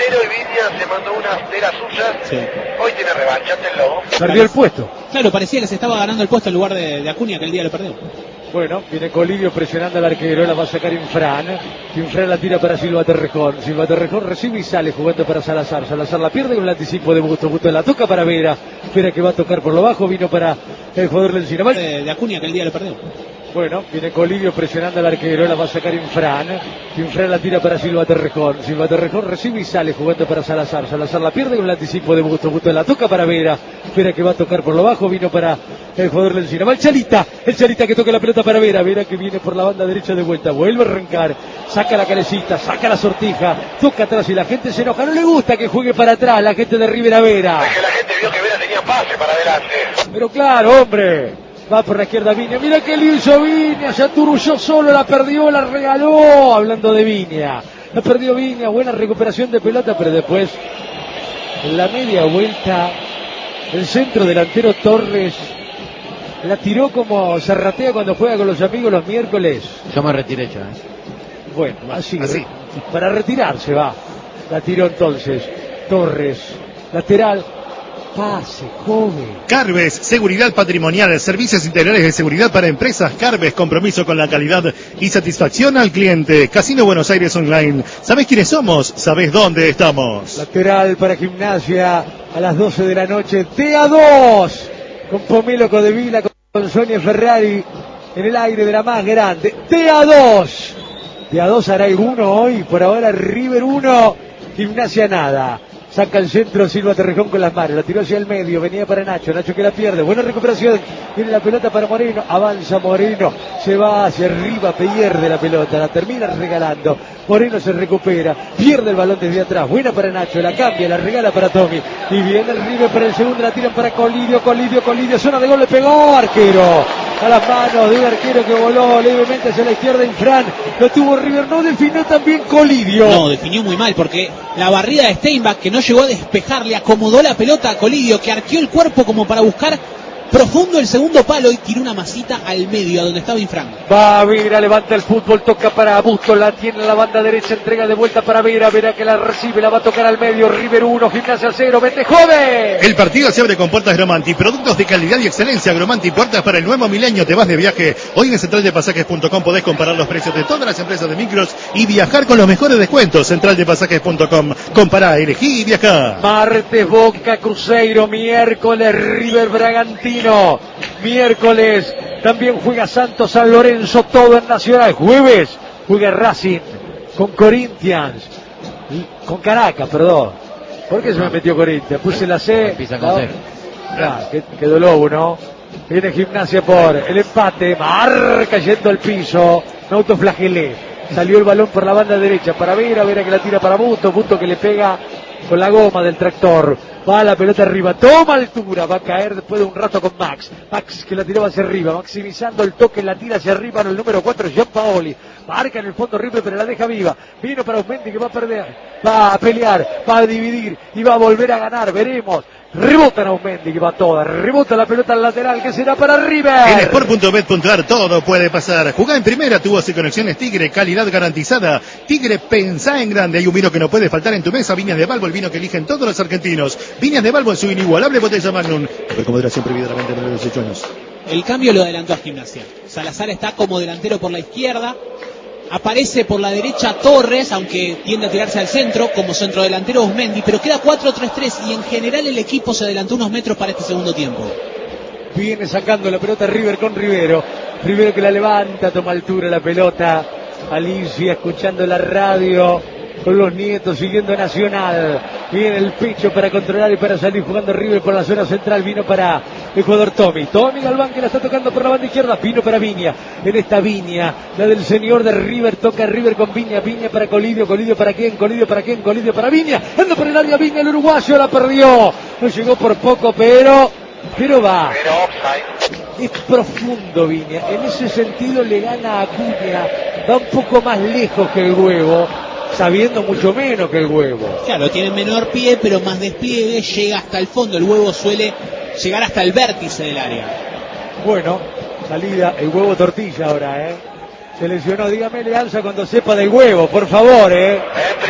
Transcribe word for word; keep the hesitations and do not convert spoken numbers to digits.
Romero y Viña se mandó una de las suyas. Sí. Hoy tiene revancha ante el Lobo. Perdió el puesto. Claro, parecía que se estaba ganando el puesto en lugar de, de Acuña, que el día lo perdió. Bueno, viene Colidio presionando al arquero, la va a sacar Infran. Infran la tira para Silva Terrejón. Silva Terrejón recibe y sale jugando para Salazar. Salazar la pierde con el anticipo de Busto. Busto la toca para Vera. Vera que va a tocar por lo bajo, vino para el jugador del Encina. De, de Acuña, que el día lo perdió. Bueno, viene Colidio presionando al arquero, la va a sacar Infran. Infran la tira para Silva Terrejón. Silva Terrejón recibe y sale jugando para Salazar. Salazar la pierde con el anticipo de Busto. Busto la toca para Vera. Vera que va a tocar por lo bajo, vino para el jugador del Encina. Va el Chalita. El Chalita que toca la pelota para Vera. Vera que viene por la banda derecha de vuelta. Vuelve a arrancar. Saca la calecita, saca la sortija. Toca atrás y la gente se enoja. No le gusta que juegue para atrás la gente de Rivera Vera. Es que la gente vio que Vera tenía pase para adelante. Pero claro, hombre. Va por la izquierda Viña. Mira que le hizo Viña. Se aturulló solo, la perdió, la regaló. Hablando de Viña. La perdió Viña. Buena recuperación de pelota, pero después, en la media vuelta, el centro delantero Torres la tiró como se ratea cuando juega con los amigos los miércoles. Yo me retiré ya. ¿eh? Bueno, así, así. Para retirarse va. La tiró entonces Torres. Lateral. Pase, joven. Carbes, seguridad patrimonial, servicios integrales de seguridad para empresas. Carbes, compromiso con la calidad y satisfacción al cliente. Casino Buenos Aires Online. ¿Sabés quiénes somos? ¿Sabés dónde estamos? Lateral para Gimnasia a las doce de la noche. T A dos. Con Pomelo Codevila, con Sonia Ferrari en el aire de la más grande. T A dos. T A dos hará el uno hoy. Por ahora River uno. Gimnasia nada. Saca el centro Silva Terrejón con las manos, la tiró hacia el medio, venía para Nacho, Nacho que la pierde, buena recuperación, tiene la pelota para Moreno, avanza Moreno, se va hacia arriba, pierde la pelota, la termina regalando, Moreno se recupera, pierde el balón desde atrás, buena para Nacho, la cambia, la regala para Tommy, y viene el River para el segundo, la tiran para Colidio, Colidio, Colidio, zona de gol, le pegó, arquero, a las manos de un arquero que voló levemente hacia la izquierda, Infran, lo tuvo River, no definió también Colidio. No, definió muy mal, porque la barrida de Steinbach, que no llegó a despejar, le acomodó la pelota a Colidio, que arqueó el cuerpo como para buscar profundo el segundo palo y tiró una masita al medio, a donde estaba Infran. Va Vera, levanta el fútbol, toca para Busto, la tiene en la banda derecha, entrega de vuelta para Vera, Vera que la recibe, la va a tocar al medio, River uno, Gimnasia cero, vete joven. El partido se abre con puertas Gromanti, productos de calidad y excelencia. Gromanti, puertas para el nuevo milenio. Te vas de viaje. Hoy en central de pasajes punto com podés comparar los precios de todas las empresas de micros y viajar con los mejores descuentos. central de pasajes punto com. Compará, elegí y viajá. Martes Boca Cruzeiro, miércoles River Bragantino. Miércoles también juega Santos San Lorenzo, todo en Nacional. Jueves juega Racing con Corinthians, con Caracas, perdón. ¿Por qué se me metió Corinthians? Puse la C. Empieza con C. Ah, quedó lobo, ¿no? Viene Gimnasia por el empate, marca yendo al piso, no autoflagelé. Salió el balón por la banda derecha para Vera, Vera que la tira para Busto, Busto que le pega con la goma del tractor. Va la pelota arriba, toma altura, va a caer después de un rato con Max. Max que la tiraba hacia arriba, maximizando el toque, la tira hacia arriba en el número cuatro, Gianpaoli. Marca en el fondo River, pero la deja viva. Vino para Osmendi que va a perder, va a pelear, va a dividir y va a volver a ganar, veremos. Rebota Osmendi que va toda, rebota la pelota al lateral que será para River. En sport punto bet punto ar todo puede pasar. Jugá en primera, tubos y conexiones Tigre, calidad garantizada. Tigre, pensá en grande. Hay un vino que no puede faltar en tu mesa. Viñas de Balbo, el vino que eligen todos los argentinos. Viñas de Balbo en su inigualable botella Magnum. Con moderación prohibida la venta de los dieciocho años. El cambio lo adelantó a Gimnasia. Salazar está como delantero por la izquierda. Aparece por la derecha Torres, aunque tiende a tirarse al centro, como centrodelantero Osmendi, pero queda cuatro tres tres y en general el equipo se adelantó unos metros para este segundo tiempo. Viene sacando la pelota River con Rivero. Rivero que la levanta, toma altura la pelota. Alicia escuchando la radio con los nietos, siguiendo Nacional. Viene el pecho para controlar y para salir jugando River por la zona central. Vino para el jugador Tommy. Tommy Galván que la está tocando por la banda izquierda. Vino para Viña. En esta Viña, la del señor de River. Toca River con Viña. Viña para Colidio. Colidio para quién. Colidio para quién. Colidio para Viña. Anda por el área Viña. El uruguayo la perdió. No llegó por poco, pero... Pero va. Pero offside. Es profundo Viña. En ese sentido le gana a Acuña. Va un poco más lejos que el huevo, sabiendo mucho menos que el huevo. Claro, tiene menor pie, pero más despliegue, llega hasta el fondo. El huevo suele llegar hasta el vértice del área. Bueno, salida, el huevo tortilla ahora, ¿eh? Se lesionó, dígame Leanza cuando sepa del huevo, por favor, ¿eh?